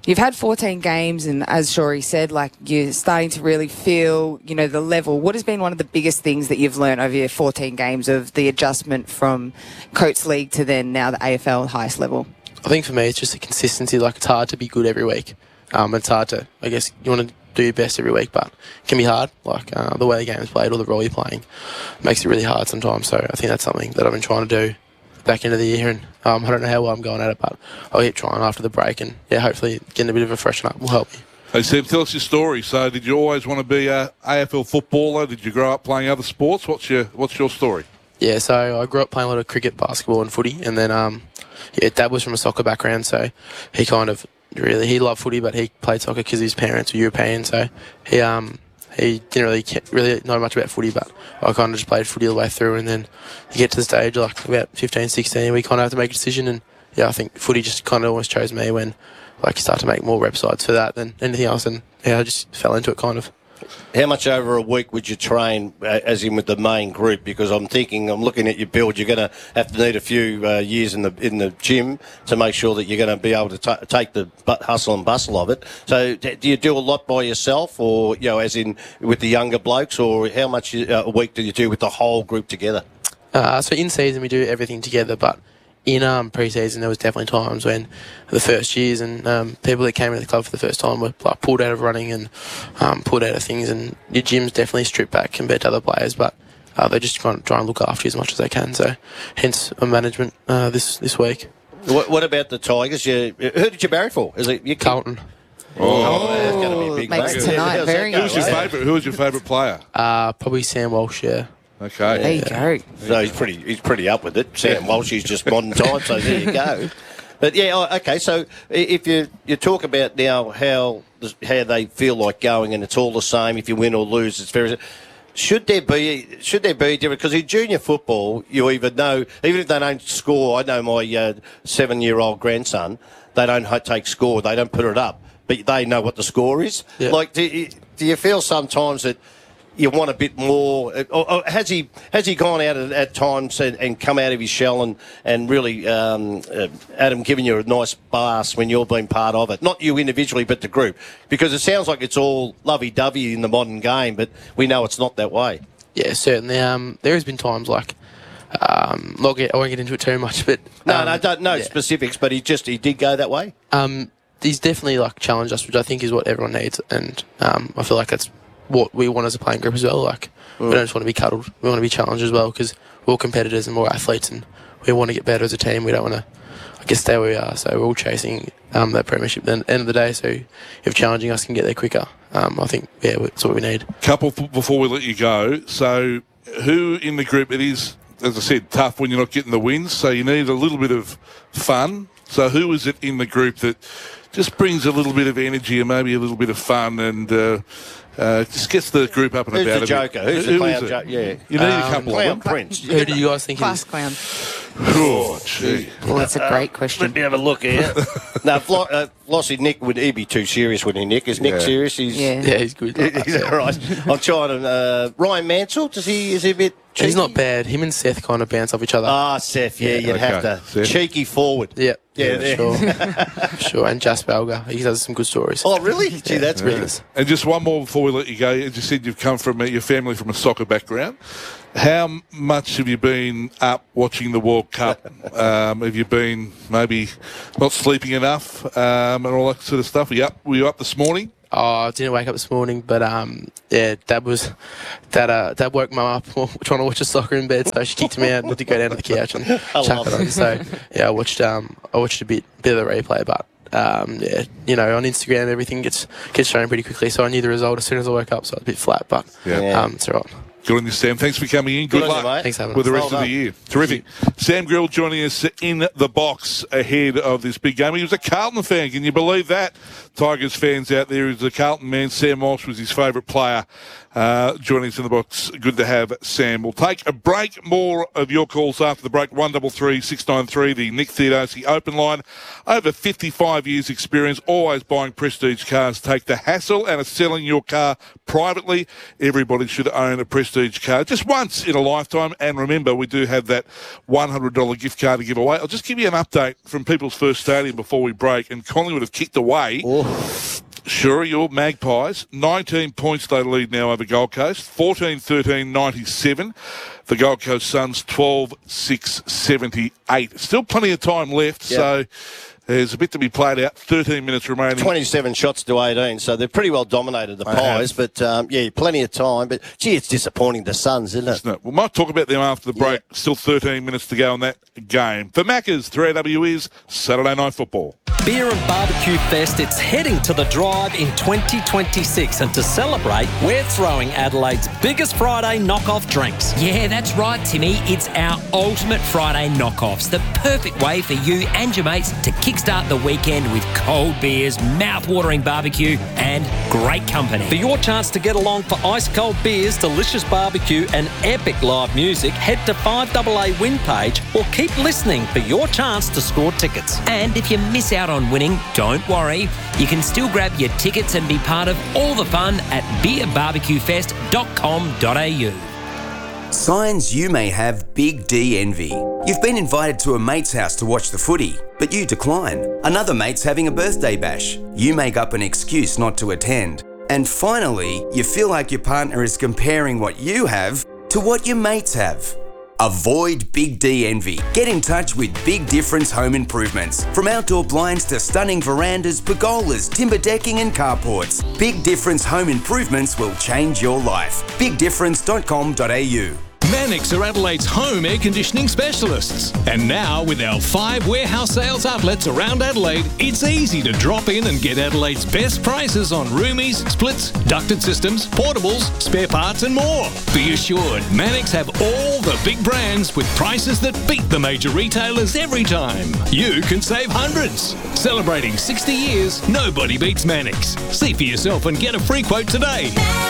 You've had fourteen games, and as Shorey said, like, you're starting to really feel, you know, the level. What has been one of the biggest things that you've learned over your fourteen games of the adjustment from Coates League to then now the A F L highest level? I think for me, it's just the consistency. Like, it's hard to be good every week. Um, it's hard to, I guess, you want to do your best every week, but it can be hard. Like, uh, the way the game is played or the role you're playing makes it really hard sometimes. So I think that's something that I've been trying to do back into the year, and um, I don't know how well I'm going at it, but I'll keep trying after the break, and yeah, hopefully getting a bit of a freshen up will help me. Hey Sam, tell us your story. So, did you always want to be a A F L footballer? Did you grow up playing other sports? What's your What's your story? Yeah, so I grew up playing a lot of cricket, basketball, and footy, and then um, yeah, Dad was from a soccer background, so he kind of really he loved footy, but he played soccer because his parents were European, so he um. He didn't really really know much about footy, but I kind of just played footy all the way through, and then you get to the stage like about fifteen, sixteen, we kind of have to make a decision, and yeah, I think footy just kind of almost chose me when like you start to make more rep sides for that than anything else, and yeah, I just fell into it kind of. How much over a week would you train, uh, as in with the main group? Because I'm thinking, I'm looking at your build, you're going to have to need a few uh, years in the in the gym to make sure that you're going to be able to ta take the butt hustle and bustle of it. So do you do a lot by yourself, or, you know, as in with the younger blokes, or how much uh, a week do you do with the whole group together? Uh, so in season we do everything together, but in um, pre-season there was definitely times when the first years and um, people that came into the club for the first time were like pulled out of running and um, pulled out of things, and your gym's definitely stripped back compared to other players, but uh, they just try, try and look after you as much as they can, so hence a management uh, this this week. What, what about the Tigers? You, who did you barry for? Is it you Carlton? Oh, that's going to be a big makes game. tonight How's very that Who's your going? favourite? Who was your favourite player? Uh, probably Sam Walsh, yeah. Okay. There you go. So he's pretty, he's pretty up with it. Sam Walsh, he's just modern time, so there you go. But yeah, oh, okay. So if you you talk about now how how they feel like going, and it's all the same if you win or lose, it's very. Should there be should there be different? Because in junior football, you even know, even if they don't score. I know my uh, seven-year-old grandson. They don't take score. They don't put it up, but they know what the score is. Yeah. Like, do you, do you feel sometimes that you want a bit more? Or, or has he has he gone out at, at times and, and come out of his shell and and really, um, uh, Adam, giving you a nice bass when you're being part of it? Not you individually, but the group, because it sounds like it's all lovey-dovey in the modern game, but we know it's not that way. Yeah, certainly. Um, there has been times like, um, not get, I won't get into it too much, but No, um, no, don't, no yeah. specifics, but he just he did go that way. Um, he's definitely like challenged us, which I think is what everyone needs, and um, I feel like that's what we want as a playing group as well. Like, Mm. we don't just want to be cuddled; we want to be challenged as well, because we're all competitors and we're athletes, and we want to get better as a team. We don't want to, I guess, stay where we are. So we're all chasing um, that premiership. At the end of the day, so if challenging us can get there quicker, um, I think yeah, that's what we need. Couple f- before we let you go. So, who in the group? It is, as I said, tough when you're not getting the wins. So you need a little bit of fun. So who is it in the group that just brings a little bit of energy and maybe a little bit of fun and uh, uh, just gets the group up and Who's about the a joker? bit? Who's Who- the who is clown it? joker? Yeah. You need a Um, couple Clown of them. Prince. Who do you guys think Class is? clown. Oh, gee. Well, that's a great question. Let me have a look here. no, Flo- uh, Flossie, Nick, would he be too serious, wouldn't he, Nick? Is Nick Yeah. serious? He's, Yeah. Yeah, he's good. He's all right. I'm trying to... Uh, Ryan Mansell, does he, is he a bit cheeky? He's not bad. Him and Seth kind of bounce off each other. Ah, Seth, yeah, you'd have okay. to. Seth. Cheeky forward. yeah, Yeah, yeah, there. sure, sure. And Jasper Alga, he does some good stories. Oh, really? Gee, that's really big. is. And just one more before we let you go. As you said, you've come from a, your family from a soccer background. How much have you been up watching the World Cup? Um, have you been maybe not sleeping enough um, and all that sort of stuff? Were you up? Were you up this morning? Oh, I didn't wake up this morning, but um, yeah, Dad was, Dad, uh, Dad woke Mum up trying to watch a soccer in bed, so she kicked me out and had to go down to the couch and I chuck love it on. So yeah, I watched um, I watched a bit, bit of the replay, but um, yeah, you know, on Instagram everything gets gets shown pretty quickly, so I knew the result as soon as I woke up, so I was a bit flat, but Yeah. um, it's all right. Good on you, Sam. Thanks for coming in. Good, Good on luck you, mate. Thanks for having with the us. rest Well of the done. year. Terrific. Sam Grill joining us in the box ahead of this big game. He was a Carlton fan. Can you believe that? Tigers fans out there, he's a Carlton man. Sam Walsh was his favourite player. Uh, joining us in the box. Good to have Sam. We'll take a break. More of your calls after the break. one three three, six nine three, the Nick Theodosy open line. Over fifty-five years experience, always buying prestige cars. Take the hassle out of selling your car privately. Everybody should own a prestige Prestige card just once in a lifetime. And remember, we do have that one hundred dollars gift card to give away. I'll just give you an update from People's First Stadium before we break. And Collingwood have kicked away. Oh. Sure, your Magpies. nineteen points they lead now over Gold Coast. fourteen thirteen ninety-seven. The Gold Coast Suns twelve six seventy-eight. Still plenty of time left, Yep. so there's a bit to be played out. thirteen minutes remaining. twenty-seven shots to eighteen, so they've pretty well dominated the They Pies. have. But, um, yeah, plenty of time. But, gee, it's disappointing the Suns, isn't it? Isn't it? We might talk about them after the break. Still thirteen minutes to go in that game. For Maccas, three A W is Saturday Night Football. Beer and Barbecue Fest, it's heading to the Drive in twenty twenty-six, and to celebrate, we're throwing Adelaide's biggest Friday knockoff drinks. Yeah, that's right, Timmy. It's our ultimate Friday knockoffs, the perfect way for you and your mates to kickstart the weekend with cold beers, mouth-watering barbecue, and great company. For your chance to get along for ice-cold beers, delicious barbecue, and epic live music, head to five A A Win page or keep listening for your chance to score tickets. And if you miss out on winning, don't worry. You can still grab your tickets and be part of all the fun at beer barbecue fest dot com dot a u. Signs you may have Big D envy. You've been invited to a mate's house to watch the footy, but you decline. Another mate's having a birthday bash. You make up an excuse not to attend. And finally, you feel like your partner is comparing what you have to what your mates have. Avoid Big D envy. Get in touch with Big Difference Home Improvements. From outdoor blinds to stunning verandas, pergolas, timber decking and carports, Big Difference Home Improvements will change your life. big difference dot com dot a u. Mannix are Adelaide's home air conditioning specialists. And now, with our five warehouse sales outlets around Adelaide, it's easy to drop in and get Adelaide's best prices on roomies, splits, ducted systems, portables, spare parts and more. Be assured, Mannix have all the big brands with prices that beat the major retailers every time. You can save hundreds. Celebrating sixty years, nobody beats Mannix. See for yourself and get a free quote today.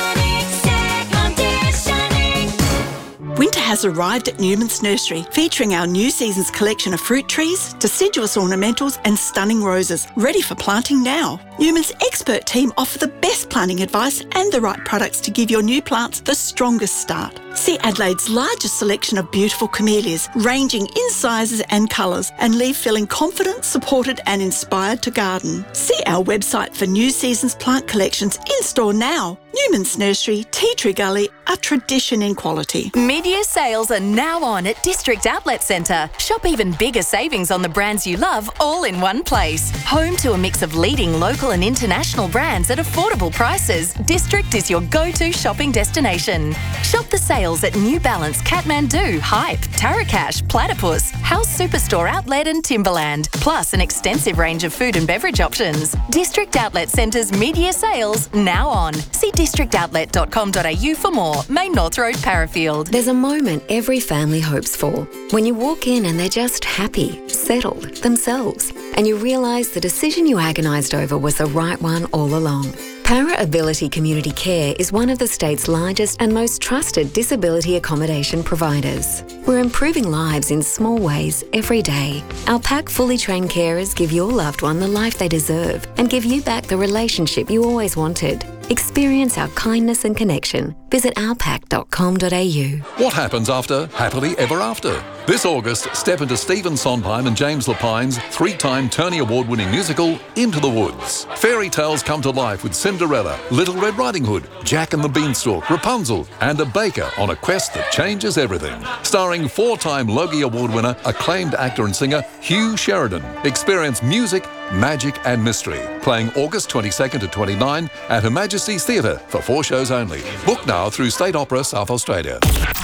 Winter has arrived at Newman's Nursery, featuring our new season's collection of fruit trees, deciduous ornamentals and stunning roses, ready for planting now. Newman's expert team offer the best planting advice and the right products to give your new plants the strongest start. See Adelaide's largest selection of beautiful camellias, ranging in sizes and colours, and leave feeling confident, supported and inspired to garden. See our website for new season's plant collections in store now. Newman's Nursery, Tea Tree Gully, a tradition in quality. Mid-year sales are now on at District Outlet Centre. Shop even bigger savings on the brands you love all in one place. Home to a mix of leading local and international brands at affordable prices, District is your go-to shopping destination. Shop the sales at New Balance, Kathmandu, Hype, Tarakash, Platypus, House Superstore Outlet and Timberland, plus an extensive range of food and beverage options. District Outlet Centre's mid-year sales now on. See district outlet dot com dot a u for more. Main North Road, Parafield. There's a moment every family hopes for. When you walk in and they're just happy, settled, themselves, and you realise the decision you agonised over was the right one all along. Para Ability Community Care is one of the state's largest and most trusted disability accommodation providers. We're improving lives in small ways every day. Our P A C fully trained carers give your loved one the life they deserve and give you back the relationship you always wanted. Experience our kindness and connection. Visit alpac dot com dot a u. What happens after Happily Ever After? This August, step into Stephen Sondheim and James Lapine's three-time Tony Award-winning musical, Into the Woods. Fairy tales come to life with Cinderella, Little Red Riding Hood, Jack and the Beanstalk, Rapunzel, and a baker on a quest that changes everything. Starring four-time Logie Award winner, acclaimed actor and singer Hugh Sheridan. Experience music, magic and mystery. Playing August twenty-second to twenty-ninth at Her Majesty's Theatre for four shows only. Book now through State Opera South Australia.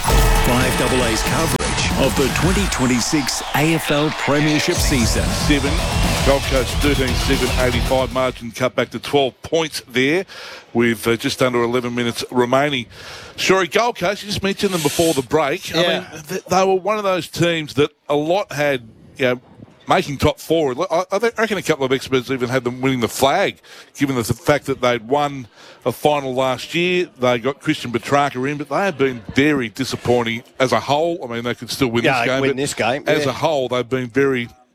five A A's coverage of the twenty twenty-six A F L Premiership season. Seven. Gold Coast thirteen seven eighty-five, margin cut back to twelve points there with uh, just under eleven minutes remaining. Sorry, Gold Coast, you just mentioned them before the break. Yeah. I mean, th- they were one of those teams that a lot had, you know, making top four. I, I reckon a couple of experts even had them winning the flag, given the fact that they'd won a final last year. They got Christian Petrarca in, but they have been very disappointing as a whole. I mean, they could still win Yeah, this game. win but this game, As yeah. a whole, they've been very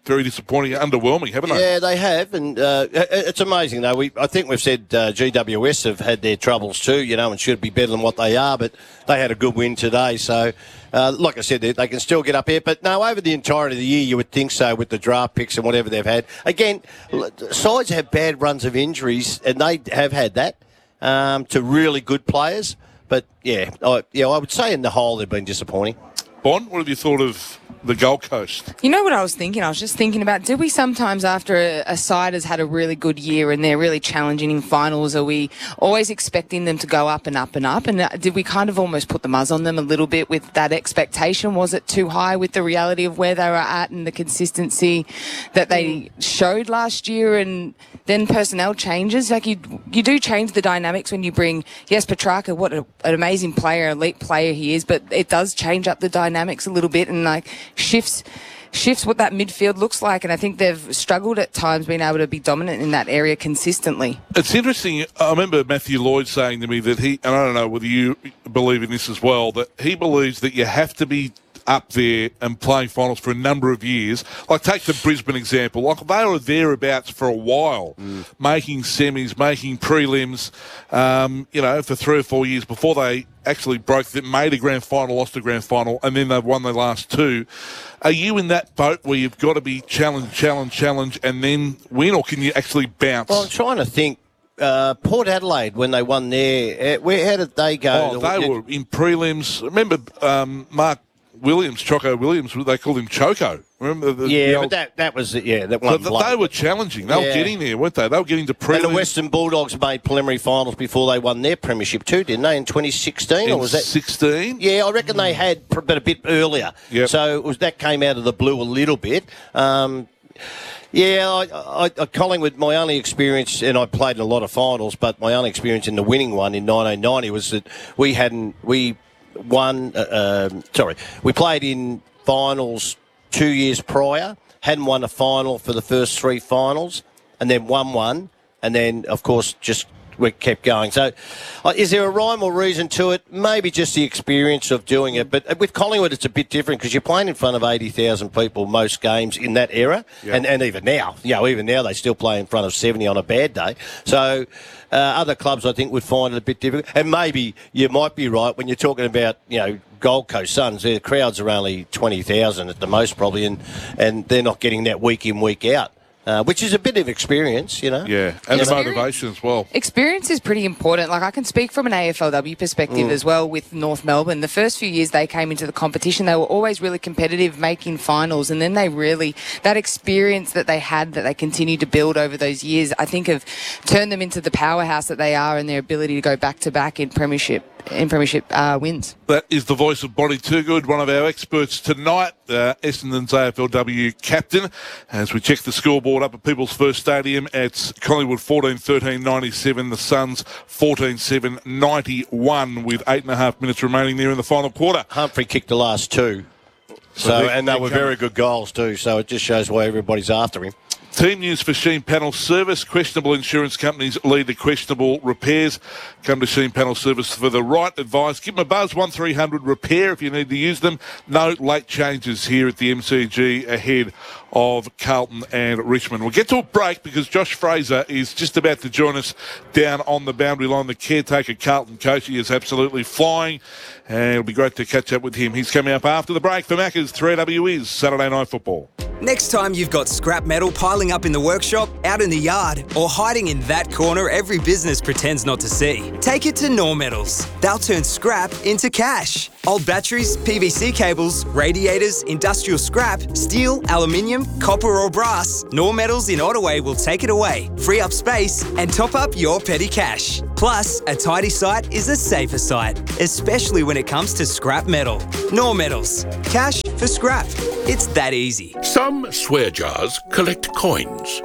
very disappointing, underwhelming, haven't they? Yeah, they have, and uh, it's amazing though. We, I think we've said uh, G W S have had their troubles too, you know, and should be better than what they are. But they had a good win today, so uh, like I said, they, they can still get up here. But no, over the entirety of the year, you would think so with the draft picks and whatever they've had. Again, sides have bad runs of injuries, and they have had that um, to really good players. But yeah, I, yeah, I would say in the whole they've been disappointing. Bon, what have you thought of the Gold Coast? You know what I was thinking? I was just thinking about, do we sometimes, after a, a side has had a really good year and they're really challenging in finals, are we always expecting them to go up and up and up? And uh, did we kind of almost put the muzz on them a little bit with that expectation? Was it too high with the reality of where they were at and the consistency that they showed last year? And then personnel changes. Like you, you do change the dynamics when you bring, yes, Petrarca, what a, an amazing player, elite player he is, but it does change up the dynamics a little bit and like shifts shifts what that midfield looks like. And I think they've struggled at times being able to be dominant in that area consistently. It's interesting. I remember Matthew Lloyd saying to me that he, and I don't know whether you believe in this as well, that he believes that you have to be up there and playing finals for a number of years. Like, take the Brisbane example. Like, they were thereabouts for a while, mm. making semis, making prelims, um, you know, for three or four years before they actually broke, that made a grand final, lost a grand final, and then they've won their last two. Are you in that boat where you've got to be challenge, challenge, challenge, and then win, or can you actually bounce? Well, I'm trying to think. Uh, Port Adelaide, when they won there, uh, where how did they go? Oh, they were in prelims. Remember um, Mark Williams, Choco Williams, they called him Choco. Remember the, yeah, the but old, that that was yeah that one. So they were challenging. They yeah. were getting there, weren't they? They were getting to prelims. And the Western Bulldogs made preliminary finals before they won their premiership too, didn't they? In twenty sixteen, in or was that sixteen? Yeah, I reckon mm. they had, but a bit earlier. Yep. So it was that came out of the blue a little bit. Um, Yeah, I, I, I, Collingwood, my only experience, and I played in a lot of finals, but my only experience in the winning one in nineteen ninety was that we hadn't, we won, uh, um, sorry, we played in finals two years prior, hadn't won a final for the first three finals, and then won one, and then, of course, just we kept going. So uh, is there a rhyme or reason to it? Maybe just the experience of doing it. But with Collingwood, it's a bit different because you're playing in front of eighty thousand people most games in that era. Yep. And, and even now, you know, even now they still play in front of seventy on a bad day. So uh, other clubs, I think, would find it a bit difficult. And maybe you might be right when you're talking about, you know, Gold Coast Suns. Their crowds are only twenty thousand at the most probably, and, and they're not getting that week in, week out. Uh, which is a bit of experience, you know. Yeah, and the motivation as well. Experience is pretty important. Like, I can speak from an A F L W perspective mm. as well with North Melbourne. The first few years they came into the competition, they were always really competitive, making finals, and then they really, that experience that they had, that they continued to build over those years, I think have turned them into the powerhouse that they are and their ability to go back-to-back in premiership in premiership uh, wins. That is the voice of Bonnie Toogood, one of our experts tonight, uh, Essendon's A F L W captain, as we check the scoreboard up at People's First Stadium. It's Collingwood fourteen thirteen ninety-seven, the Suns fourteen seven ninety-one with eight and a half minutes remaining there in the final quarter. Humphrey kicked the last two, so, so and they were very good goals too, so it just shows why everybody's after him. Team news for Sheen Panel Service. Questionable insurance companies lead to questionable repairs. Come to Sheen Panel Service for the right advice. Give them a buzz, one three hundred repair if you need to use them. No late changes here at the M C G ahead of Carlton and Richmond. We'll get to a break because Josh Fraser is just about to join us down on the boundary line. The caretaker Carlton coach, he is absolutely flying, and it'll be great to catch up with him. He's coming up after the break for Macca's three W is Saturday Night Football. Next time you've got scrap metal piling up in the workshop, out in the yard, or hiding in that corner every business pretends not to see, take it to Nor Metals. They'll turn scrap into cash. Old batteries, P V C cables, radiators, industrial scrap, steel, aluminium, copper or brass, Nor Metals in Ottaway will take it away, free up space, and top up your petty cash. Plus, a tidy site is a safer site, especially when it comes to scrap metal. Nor Metals. Cash for scrap. It's that easy. Some swear jars collect coins,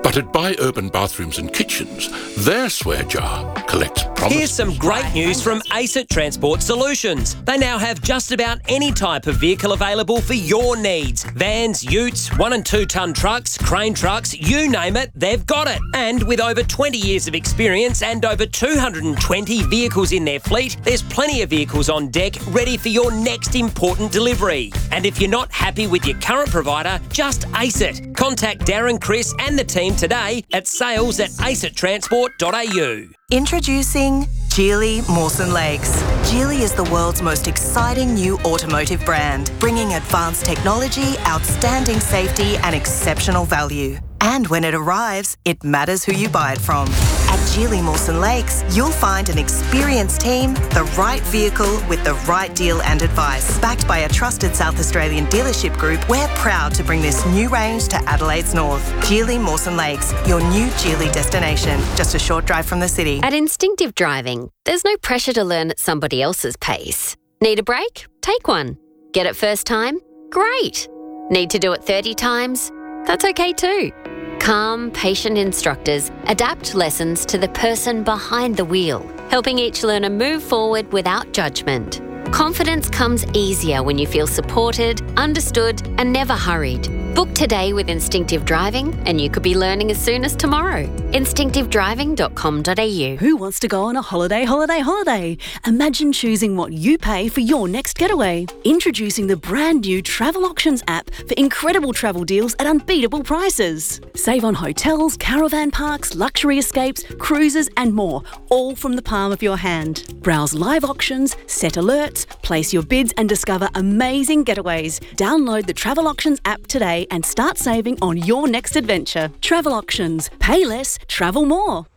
But at Buy Urban Bathrooms and Kitchens, their swear jar collects promises. Here's some great news from ACET Transport Solutions. They now have just about any type of vehicle available for your needs. Vans, utes, one and two tonne trucks, crane trucks, you name it, they've got it. And with over twenty years of experience and over two hundred twenty vehicles in their fleet, there's plenty of vehicles on deck ready for your next important delivery. And if you're not happy with your current provider, just ace it. Contact Darren, Chris and the team today at sales at acet transport dot a u. Introducing Geely Mawson Lakes. Geely is the world's most exciting new automotive brand, bringing advanced technology, outstanding safety and exceptional value. And when it arrives, it matters who you buy it from. At Geely Mawson Lakes, you'll find an experienced team, the right vehicle with the right deal and advice. Backed by a trusted South Australian dealership group, we're proud to bring this new range to Adelaide's north. Geely Mawson Lakes, your new Geely destination, just a short drive from the city. At Instinctive Driving, there's no pressure to learn at somebody else's pace. Need a break? Take one. Get it first time? Great. Need to do it thirty times? That's okay too. Calm, patient instructors adapt lessons to the person behind the wheel, helping each learner move forward without judgment. Confidence comes easier when you feel supported, understood, and never hurried. Book today with Instinctive Driving and you could be learning as soon as tomorrow. instinctive driving dot com dot a u. Who wants to go on a holiday, holiday, holiday? Imagine choosing what you pay for your next getaway. Introducing the brand new Travel Auctions app for incredible travel deals at unbeatable prices. Save on hotels, caravan parks, luxury escapes, cruises and more, all from the palm of your hand. Browse live auctions, set alerts, place your bids and discover amazing getaways. Download the Travel Auctions app today and start saving on your next adventure. Travel Auctions. Pay less, travel more.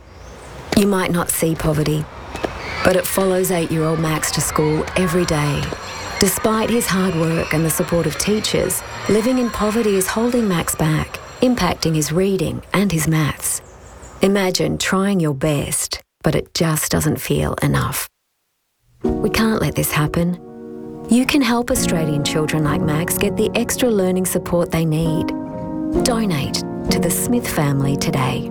You might not see poverty, but it follows eight-year-old Max to school every day. Despite his hard work and the support of teachers, living in poverty is holding Max back, impacting his reading and his maths. Imagine trying your best, but it just doesn't feel enough. We can't let this happen. You can help Australian children like Max get the extra learning support they need. Donate to the Smith family today.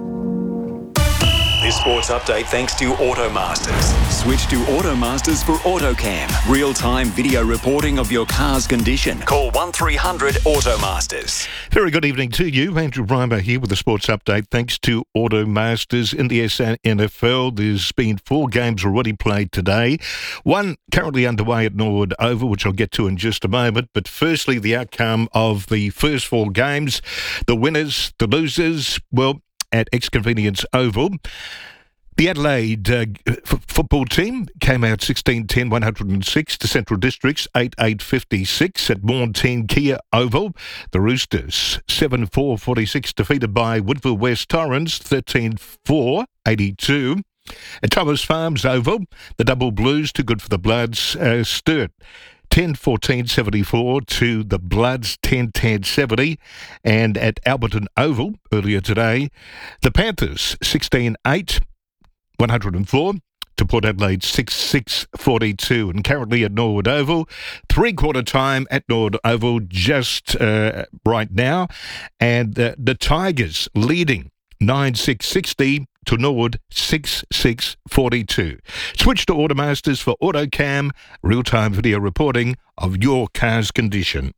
This sports update thanks to Automasters. Switch to Automasters for AutoCam. Real-time video reporting of your car's condition. Call one three hundred Automasters. Very good evening to you. Andrew Reimer here with the sports update. Thanks to Automasters. In the N F L, there's been four games already played today. One currently underway at Norwood Oval, which I'll get to in just a moment. But firstly, the outcome of the first four games. The winners, the losers, well, at Ex-Convenience Oval. The Adelaide uh, f- football team came out sixteen ten one oh six to Central Districts eight eight fifty-six at Montine Kia Oval. The Roosters seven four forty-six defeated by Woodville West Torrens thirteen four eighty-two. At Thomas Farms Oval, the Double Blues, too good for the Bloods, uh, Sturt ten fourteen seventy-four to the Bloods ten ten seventy. And at Alberton Oval earlier today, the Panthers sixteen eight one oh four to Port Adelaide six six forty-two. And currently at Norwood Oval, three-quarter time at Norwood Oval just uh, right now. And uh, the Tigers leading nine six sixty to Norwood six six forty-two. Switch to Automasters for AutoCam, real-time video reporting of your car's condition.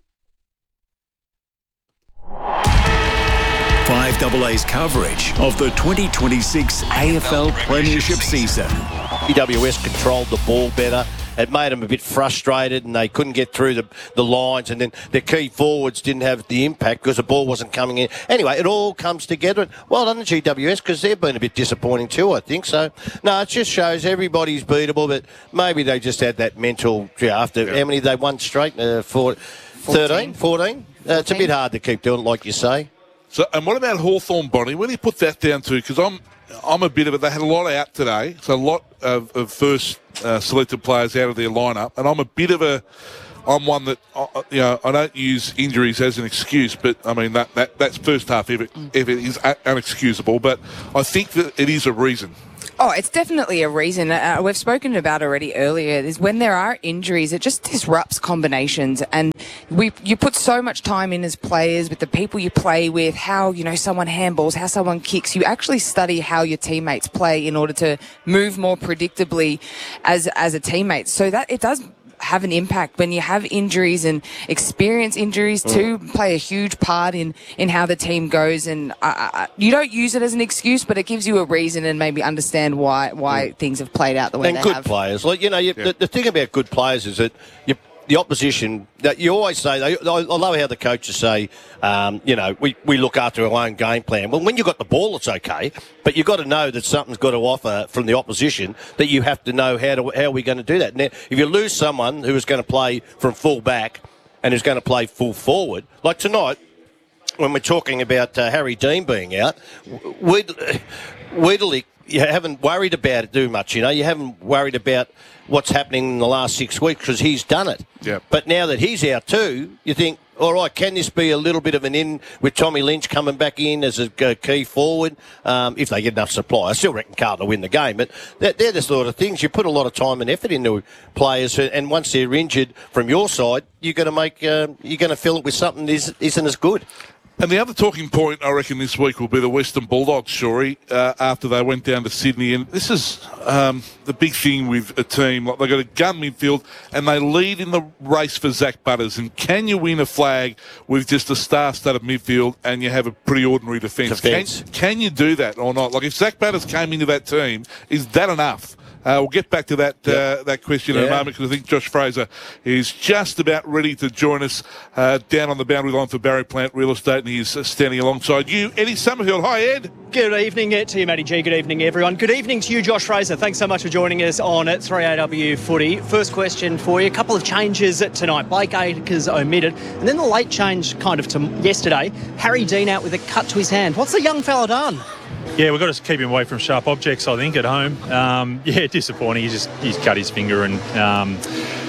five A A's coverage of the twenty twenty-six A F L Premiership season. G W S controlled the ball better. It made them a bit frustrated and they couldn't get through the, the lines, and then the key forwards didn't have the impact because the ball wasn't coming in. Anyway, it all comes together. And well done to G W S because they've been a bit disappointing too, I think. So, no, it just shows everybody's beatable, but maybe they just had that mental, yeah, after yeah. how many they won straight? Uh, for, thirteen, fourteen? Uh, it's a bit hard to keep doing it, like you say. So, and what about Hawthorn, Bonnie? Where do you put that down to? Because I'm, I'm a bit of it. They had a lot out today, so a lot of, of first uh, selected players out of their lineup, and I'm a bit of a. I'm one that uh, you know I don't use injuries as an excuse, but I mean that, that that's first half if it, if it is unexcusable, but I think that it is a reason. Oh, it's definitely a reason. Uh, we've spoken about already earlier, is when there are injuries, it just disrupts combinations. And we you put so much time in as players with the people you play with, how, you know, someone handballs, how someone kicks. You actually study how your teammates play in order to move more predictably as as a teammate. So that it does have an impact when you have injuries, and experience injuries too mm. play a huge part in, in how the team goes. And uh, uh, you don't use it as an excuse, but it gives you a reason and maybe understand why why mm. things have played out the way and they good have. players, like you know, you, yeah. the, the thing about good players is that you. The opposition, that you always say, I love how the coaches say, um, you know, we, we look after our own game plan. Well, when you've got the ball, it's okay, but you've got to know that something's got to offer from the opposition, that you have to know how to how are we going to do that. Now, if you lose someone who is going to play from full back and who's going to play full forward, like tonight, when we're talking about uh, Harry Dean being out, Wiedely, you haven't worried about it too much, you know. You haven't worried about what's happening in the last six weeks because he's done it. Yep. But now that he's out too, you think, all right, can this be a little bit of an in with Tommy Lynch coming back in as a key forward um, if they get enough supply? I still reckon Carlton will win the game, but they're, they're the sort of things. You put a lot of time and effort into players, and once they're injured from your side, you're going to make uh, you're going to fill it with something that isn't as good. And the other talking point, I reckon, this week will be the Western Bulldogs, Shorey, uh, after they went down to Sydney. And this is um, the big thing with a team. Like, they've got a gun midfield, and they lead in the race for Zach Butters. And can you win a flag with just a star-studded midfield and you have a pretty ordinary defence? defence. Can, can you do that or not? Like, if Zach Butters came into that team, is that enough? Uh, we'll get back to that yep. uh, that question yeah. in a moment, because I think Josh Fraser is just about ready to join us uh, down on the boundary line for Barry Plant Real Estate, and he's uh, standing alongside you, Eddie Summerfield. Hi, Ed. Good evening to you, Matty G. Good evening, everyone. Good evening to you, Josh Fraser. Thanks so much for joining us on three A W Footy. First question for you. A couple of changes tonight. Blake Acres omitted, and then the late change kind of to yesterday. Harry Dean out with a cut to his hand. What's the young fella done? Yeah, we've got to keep him away from sharp objects, I think, at home. Um, yeah, disappointing. He's just he's cut his finger, and um,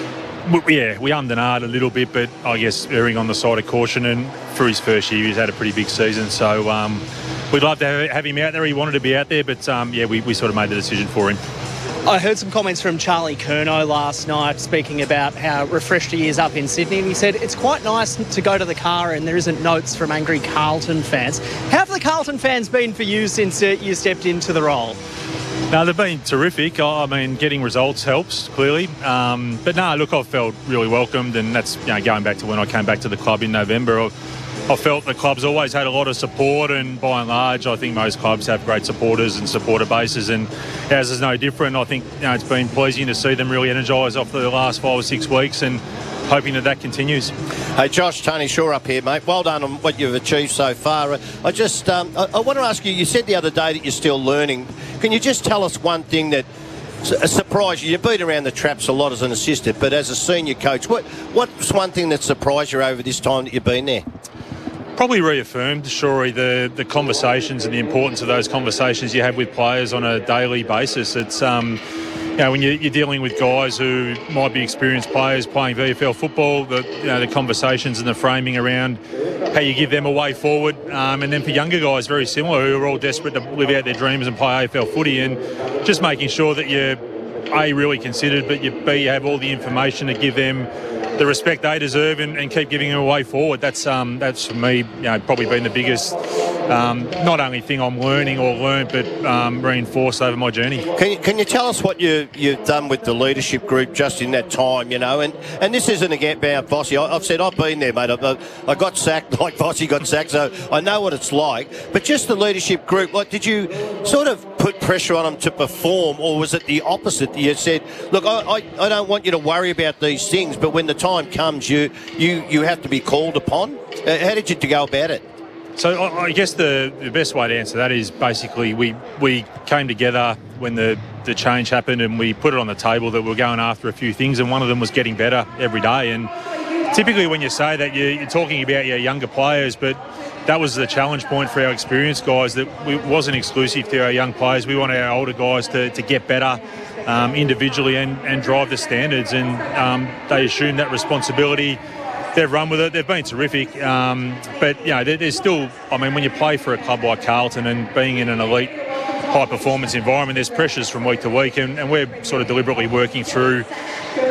we, yeah, we ummed and ahed a little bit, but I guess erring on the side of caution. And for his first year, he's had a pretty big season, so um, we'd love to have him out there. He wanted to be out there, but um, yeah, we, we sort of made the decision for him. I heard some comments from Charlie Curnow last night speaking about how refreshed he is up in Sydney, and he said it's quite nice to go to the car and there isn't notes from angry Carlton fans. How have the Carlton fans been for you since uh, you stepped into the role? No, they've been terrific. I mean, getting results helps, clearly. Um, but no, look, I've felt really welcomed, and that's, you know, going back to when I came back to the club in November. I've, I felt the club's always had a lot of support, and by and large, I think most clubs have great supporters and supporter bases, and ours is no different. I think, you know, it's been pleasing to see them really energised off the last five or six weeks, and hoping that that continues. Hey, Josh, Tony Shaw up here, mate. Well done on what you've achieved so far. I just, um, I, I want to ask you, you said the other day that you're still learning. Can you just tell us one thing that surprised you? You've been around the traps a lot as an assistant, but as a senior coach, what what's one thing that surprised you over this time that you've been there? Probably reaffirmed, Shorey, the, the conversations and the importance of those conversations you have with players on a daily basis. It's, um, you know, when you're, you're dealing with guys who might be experienced players playing V F L football, the, you know, the conversations and the framing around how you give them a way forward. Um, and then for younger guys, very similar, who are all desperate to live out their dreams and play A F L footy, and just making sure that you're, A, really considered, but you, B, you have all the information to give them the respect they deserve, and, and keep giving them a way forward. That's um, that's for me, you know, probably been the biggest, um, not only thing I'm learning or learned, but um, reinforced over my journey. Can you, can you tell us what you, you've done with the leadership group just in that time, you know? And, and this isn't about Vossi. I've said I've been there, mate. I, I got sacked like Vossi got sacked, so I know what it's like. But just the leadership group, like, did you sort of put pressure on them to perform, or was it the opposite? You said, look, I, I, I don't want you to worry about these things, but when the time comes, you you, you have to be called upon. Uh, how did you go about it? So I, I guess the, the best way to answer that is basically we, we came together when the, the change happened, and we put it on the table that we're going after a few things, and one of them was getting better every day. And typically when you say that, you're, you're talking about your younger players, but that was the challenge point for our experienced guys, that it wasn't exclusive to our young players. We want our older guys to, to get better um, individually and, and drive the standards, and um, they assume that responsibility. They've run with it. They've been terrific. Um, but, you know, there, there's still, I mean, when you play for a club like Carlton and being in an elite high-performance environment, there's pressures from week to week, and, and we're sort of deliberately working through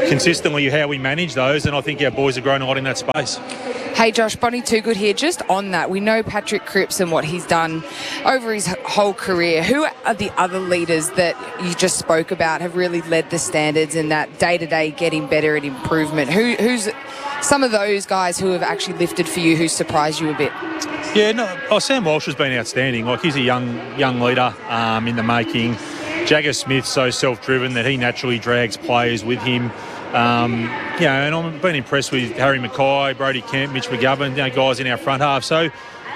consistently how we manage those, and I think our boys have grown a lot in that space. Hey Josh, Bonnie Toogood here. Just on that, we know Patrick Cripps and what he's done over his whole career. Who are the other leaders that you just spoke about have really led the standards in that day-to-day getting better and improvement? Who, who's some of those guys who have actually lifted for you, who surprised you a bit? Yeah, no, oh, Sam Walsh has been outstanding. Like, he's a young young leader um, in the making. Jagger Smith's so self-driven that he naturally drags players with him. Um, you know, and I've been impressed with Harry Mackay, Brody Kemp, Mitch McGovern, you know, guys in our front half. So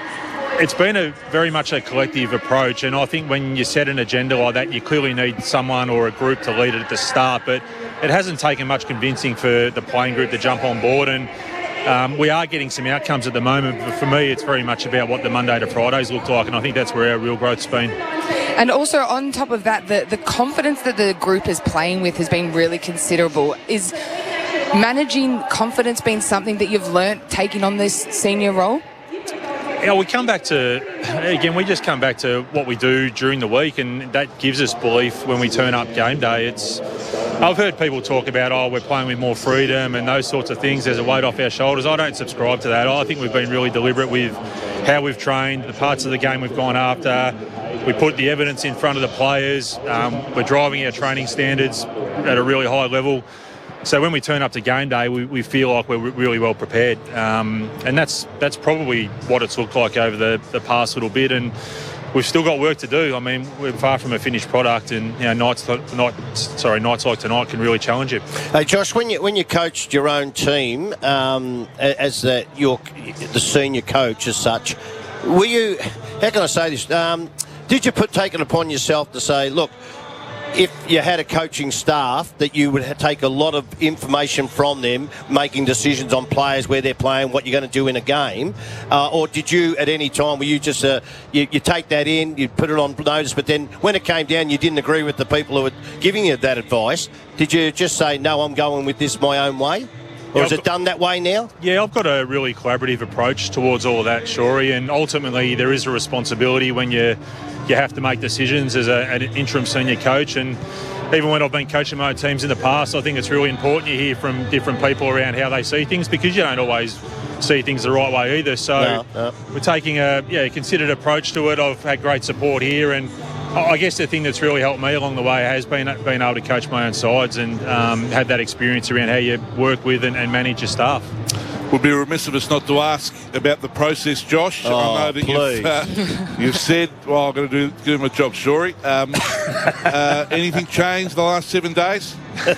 it's been a very much a collective approach, and I think when you set an agenda like that, you clearly need someone or a group to lead it at the start. But it hasn't taken much convincing for the playing group to jump on board, and um, we are getting some outcomes at the moment. But for me, it's very much about what the Monday to Fridays look like, and I think that's where our real growth's been. And also on top of that, the, the confidence that the group is playing with has been really considerable. Is managing confidence been something that you've learnt taking on this senior role? Yeah, we come back to, again, we just come back to what we do during the week, and that gives us belief when we turn up game day. It's, I've heard people talk about, oh, we're playing with more freedom and those sorts of things. There's a weight off our shoulders. I don't subscribe to that. I think we've been really deliberate with how we've trained, the parts of the game we've gone after. We put the evidence in front of the players. Um, we're driving our training standards at a really high level. So when we turn up to game day, we, we feel like we're really well prepared. Um, and that's that's probably what it's looked like over the, the past little bit. And we've still got work to do. I mean, we're far from a finished product, and you know, nights night, sorry, nights like tonight can really challenge you. Hey, Josh, when you when you coached your own team um, as the, your the senior coach as such, were you? How can I say this? Um, did you put take it upon yourself to say, look, if you had a coaching staff, that you would take a lot of information from them, making decisions on players, where they're playing, what you're going to do in a game? Uh, or did you, at any time, were you just, uh, you, you take that in, you put it on notice, but then when it came down, you didn't agree with the people who were giving you that advice? Did you just say, no, I'm going with this my own way? Or yeah, is it done that way now? Yeah, I've got a really collaborative approach towards all of that, Shorey, and ultimately there is a responsibility when you you have to make decisions as a, an interim senior coach. And even when I've been coaching my own teams in the past, I think it's really important you hear from different people around how they see things, because you don't always see things the right way either. So no, no. we're taking a yeah considered approach to it. I've had great support here, and I guess the thing that's really helped me along the way has been being able to coach my own sides and um, have that experience around how you work with and, and manage your staff. Would be remiss of us not to ask about the process, Josh. Oh, I know that you've, uh, you've said, well, I'm going to do, do my job, Shorey. Um, uh, anything changed the last seven days?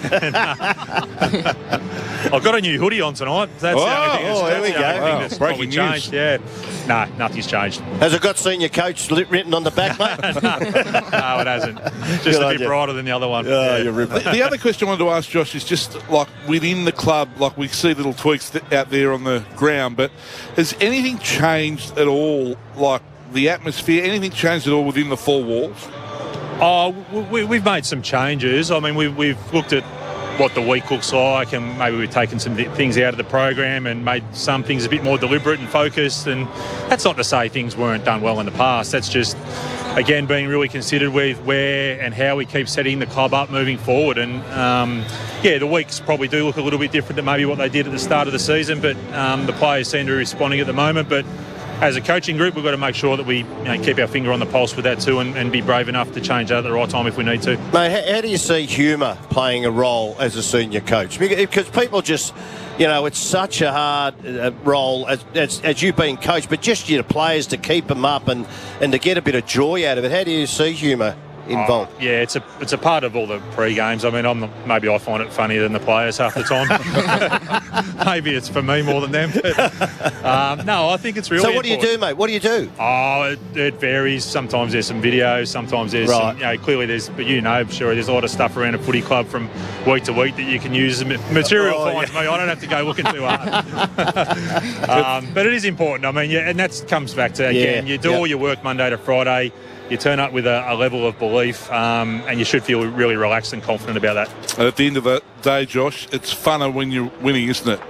I've got a new hoodie on tonight. That's oh, the only thing that's, oh, there we that's, the go. only thing Oh, that's breaking probably news. changed. Yeah. No, nothing's changed. Has it got senior coach lit- written on the back, mate? no, it hasn't. Just Good a idea. bit brighter than the other one. Oh, you're ripping. The, the other question I wanted to ask, Josh, is just like within the club, like we see little tweaks th- out there on the ground, but has anything changed at all, like the atmosphere, anything changed at all within the four walls? Oh, we, we've made some changes. I mean, we've, we've looked at what the week looks like, and maybe we've taken some things out of the program and made some things a bit more deliberate and focused. And that's not to say things weren't done well in the past. That's just, again, being really considered with where and how we keep setting the club up moving forward. And um, yeah, the weeks probably do look a little bit different to maybe what they did at the start of the season, but um, the players seem to be responding at the moment. But as a coaching group, we've got to make sure that we you know, keep our finger on the pulse with that too, and, and be brave enough to change that at the right time if we need to. Mate, how, how do you see humour playing a role as a senior coach? Because people just, you know, it's such a hard uh, role as, as as you being coach, but just your players to keep them up and, and to get a bit of joy out of it. How do you see humour involved? Oh, yeah, it's a it's a part of all the pre-games. I mean, I'm maybe I find it funnier than the players half the time. Maybe it's for me more than them. But, um, no, I think it's really So what important. do you do, mate? What do you do? Oh, it, it varies. Sometimes there's some videos. Sometimes there's Right. some, you know, clearly there's, but you know, I'm sure there's a lot of stuff around a footy club from week to week that you can use as ma- material Oh, finds yeah. me. I don't have to go looking too hard. um, but it is important. I mean, yeah, and that comes back to, again, Yeah, you do yeah. all your work Monday to Friday. You turn up with a, a level of belief, um, and you should feel really relaxed and confident about that. And at the end of the day, Josh, it's funner when you're winning, isn't it?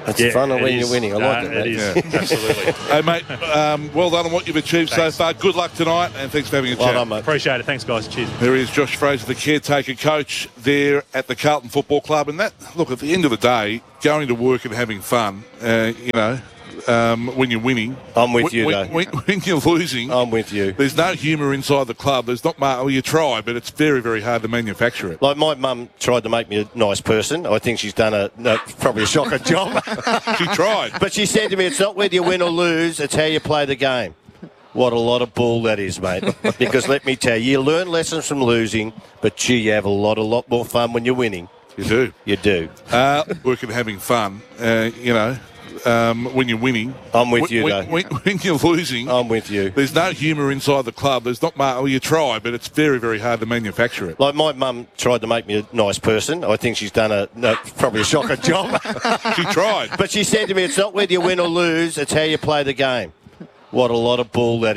That's Yeah, fun it when is. you're winning. I No, like it. it mate. is. Yeah. Absolutely. Hey, mate, um, well done on what you've achieved Thanks. so far. Good luck tonight, and thanks for having a Well chat. done, mate. Appreciate it. Thanks, guys. Cheers. There is Josh Fraser, the caretaker coach there at the Carlton Football Club. And that, look, at the end of the day, going to work and having fun, uh, you know, um, when you're winning. I'm with when, you, when, though. when, when you're losing. I'm with you. There's no humour inside the club. There's not much. Well, you try, but it's very, very hard to manufacture it. Like my mum tried to make me a nice person. I think she's done a no, probably a shocker job. She tried. But she said to me, it's not whether you win or lose, it's how you play the game. What a lot of bull that is, mate. Because let me tell you, you learn lessons from losing, but gee, you have a lot, a lot more fun when you're winning. You do. You do. Uh, working and having fun, uh, you know, um, when you're winning. I'm with when, you, when, though. When, when you're losing. I'm with you. There's no humour inside the club. There's not much. Well, you try, but it's very, very hard to manufacture it. Like my mum tried to make me a nice person. I think she's done a no, probably a shocker job. She tried. But she said to me, it's not whether you win or lose, it's how you play the game. What a lot of bull that